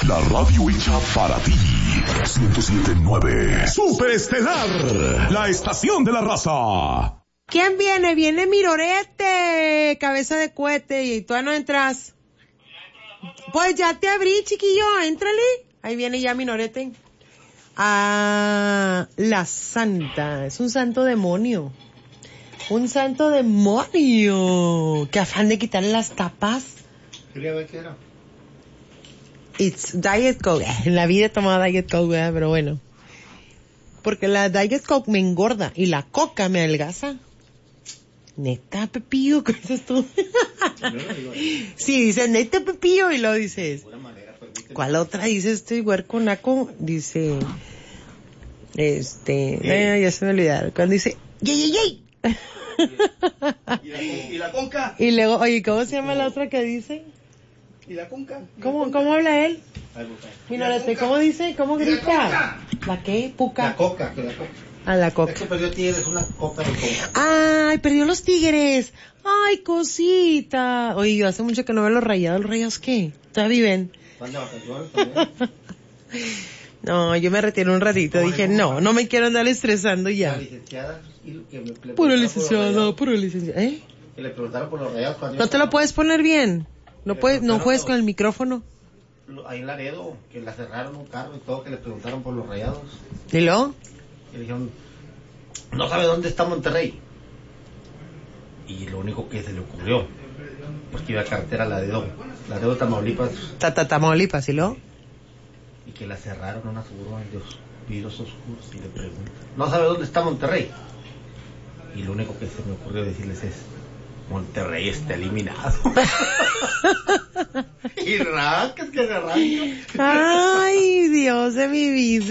La radio hecha para ti. 107.9 Superestelar, la estación de la raza. ¿Quién viene? Viene Mirorete, cabeza de cohete, y tú no entras. Pues ya te abrí, chiquillo, éntrale. Ahí viene ya Mirorete. Ah, la santa, es un santo demonio. Un santo demonio. Qué afán de quitarle las tapas. ¿Qué era? It's Diet Coke. En la vida he tomado Diet Coke, ¿verdad? Pero bueno. Porque la Diet Coke me engorda y la coca me adelgaza. Neta, Pepillo, ¿qué dices tú? Sí, dices, neta, Pepillo, y luego dices, ¿cuál otra? Dice este huerco naco, dice, ya se me olvidaron. Cuando dice, ¡yey! ¿Y la conca? Y luego, oye, ¿cómo se llama la otra que dice? ¿Y la conca? ¿Cómo habla él? Minorete, ¿cómo dice? ¿Cómo grita? ¿La qué? ¿Puca? La coca, que la coca. A la coca. Es que perdió Tigres una copa de coca. ¡Ay, perdió los Tigres! ¡Ay, cosita! Oye, yo hace mucho que no veo los Rayados. ¿Los Rayados qué? ¿Todavía viven? ¿Van de vacaciones también? No, yo me retiré un ratito. Dije, no me quiero andar estresando ya. La licenciada. Puro licenciado. ¿Eh? Que le preguntaron por los Rayados. ¿No te lo puedes poner bien? ¿No juegues con el micrófono? Ahí en Laredo, que la cerraron un carro y todo, que le preguntaron por los Rayados. ¿Y luego? Y le dijeron, no sabe dónde está Monterrey. Y lo único que se le ocurrió, porque iba a carretera Laredo, Tamaulipas. Tamaulipas, ¿y luego? Y que la cerraron una suburban de vidrios oscuros y le preguntan, no sabe dónde está Monterrey. Y lo único que se me ocurrió decirles es, Monterrey está eliminado. Y rascas que se arranca. Ay, Dios de mi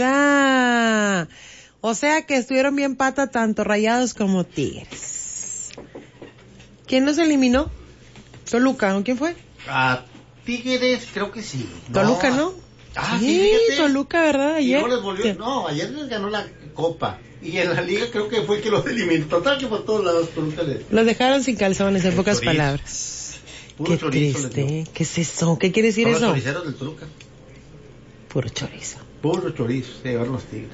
vida. O sea que estuvieron bien pata tanto Rayados como Tigres. ¿Quién nos eliminó? Toluca, ¿o quién fue? A Tigres creo que sí. Toluca, ¿no? Ah, sí, fíjate. Toluca, ¿verdad? Ayer. Y no les volvió, no, ayer les ganó la Copa. Y en la liga creo que fue el que los eliminó. Total que por todos lados Toluca les... Los dejaron sin calzones, en pocas chorizo. palabras. Puro Qué chorizo triste. ¿Qué es eso? ¿Qué quiere decir Son eso? los choriceros del Toluca. Puro chorizo. Puro chorizo, se llevaron los Tigres.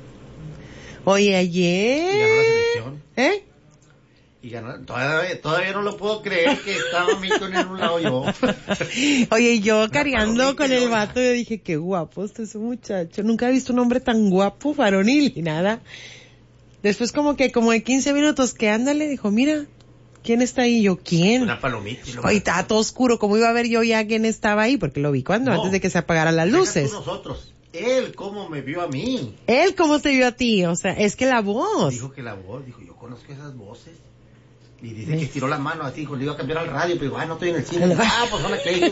Oye, Y ganó la ayer... selección. ¿Eh? Y ganaron, todavía no lo puedo creer que estaba Milton en un lado yo. Oye, yo Una cargando palomita con y el luego- vato, yo dije, qué guapo este es un muchacho. Nunca he visto un hombre tan guapo, varonil y nada. Después como de 15 minutos que ándale, dijo, mira, ¿quién está ahí? Yo, ¿quién? Una palomita. Y luego- Oye, estaba todo oscuro, ¿cómo iba a ver yo ya quién estaba ahí? Porque lo vi cuando, No. antes de que se apagaran las Deja luces. tú nosotros. Él, cómo me vio a mí. Él, ¿cómo te vio a ti? O sea, es que la voz. Dijo que la voz, dijo, yo conozco esas voces. Y dice que tiró la mano así, dijo, le iba a cambiar al radio, pero digo, no estoy en el cine. Pues son aquellos.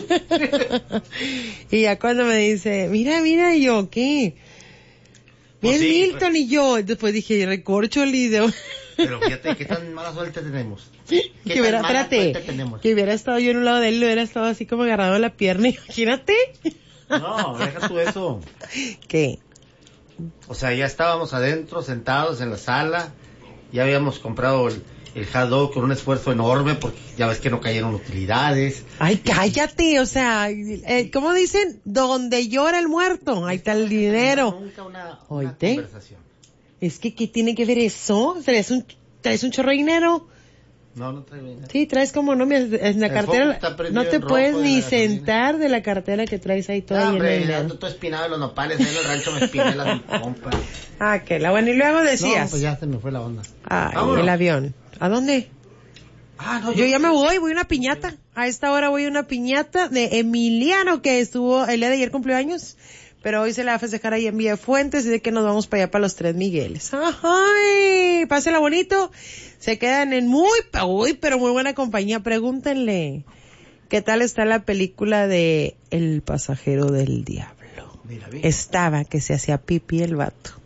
Y ya cuando me dice, mira, y yo, ¿qué? Pues Bien sí, Milton y yo. Después dije, recorcholi de... Pero fíjate, ¿qué tan mala suerte tenemos? ¿Qué que tan hubiera, mala espérate, suerte tenemos? que hubiera estado yo en un lado de él, le hubiera estado así como agarrado a la pierna, imagínate. No, deja tú eso. ¿Qué? O sea, ya estábamos adentro, sentados en la sala, ya habíamos comprado el hot dog con un esfuerzo enorme porque ya ves que no cayeron utilidades. Ay, cállate, o sea, ¿cómo dicen? Donde llora el muerto, ahí está el dinero. Nunca una Oíste. conversación. Es que, ¿qué tiene que ver eso? ¿Traes un chorro de dinero? No traigo dinero. Sí, traes como, no, en la El cartera, foco está prendido no te en rojo puedes de ni la gasolina. sentar de la cartera que traes ahí toda Ah, llena de hombre, dinero. ando todo espinado de los nopales, ahí en el rancho me espiné las compas. Ah, que la bueno, y luego decías. No, pues ya se me fue la onda. Ay, Vámonos. el avión. ¿A dónde? Ah, no, Yo ya me voy a una piñata. A esta hora voy a una piñata de Emiliano, que estuvo, el día de ayer cumplió años, pero hoy se la va a festejar ahí en Villafuentes, y de que nos vamos para allá para los Tres Migueles. ¡Ay! Pásela bonito. Se quedan en pero muy buena compañía. Pregúntenle, ¿qué tal está la película de El pasajero del diablo? Mira, vi. Estaba que se hacía pipí el vato.